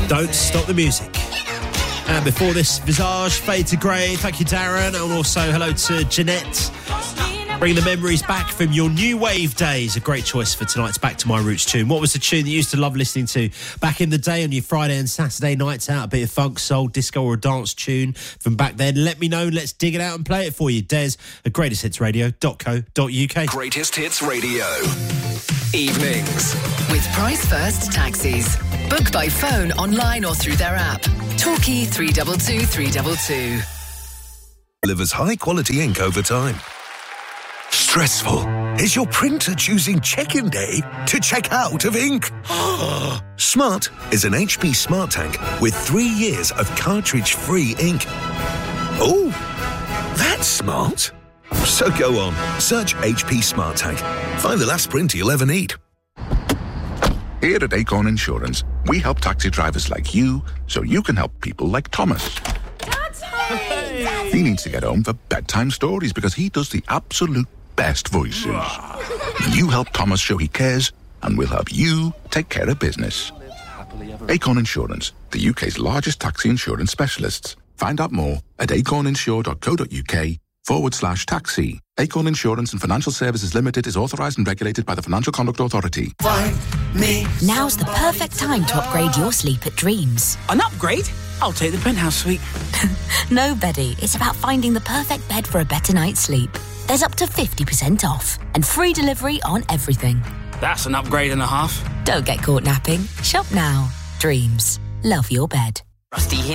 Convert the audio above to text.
Don't Stop the Music. And before this, Visage, Fade to Grey. Thank you, Darren. And also hello to Jeanette. Bring the memories back from your new wave days. A great choice for tonight's Back to My Roots tune. What was the tune that you used to love listening to back in the day on your Friday and Saturday nights out? A bit of funk, soul, disco or a dance tune from back then? Let me know. Let's dig it out and play it for you. Des at greatesthitsradio.co.uk. Greatest Hits Radio. Evenings. With Price First Taxis. Book by phone, online or through their app. Torquay 322 322. Delivers high-quality ink over time. Stressful? Is your printer choosing check-in day to check out of ink? Smart is an HP Smart Tank with 3 years of cartridge-free ink. Oh, that's smart. So go on, search HP Smart Tank. Find the last printer you'll ever need. Here at Acorn Insurance, we help taxi drivers like you so you can help people like Thomas. Daddy! He needs to get home for bedtime stories because he does the absolute best voices. You help Thomas show he cares, and we'll help you take care of business. Acorn Insurance, the UK's largest taxi insurance specialists. Find out more at acorninsure.co.uk/taxi. Acorn Insurance and Financial Services Limited is authorised and regulated by the Financial Conduct Authority. Now's the perfect time to upgrade your sleep at Dreams. An upgrade? I'll take the penthouse suite. No, Beddy. It's about finding the perfect bed for a better night's sleep. There's up to 50% off and free delivery on everything. That's an upgrade and a half. Don't get caught napping. Shop now. Dreams. Love your bed. Rusty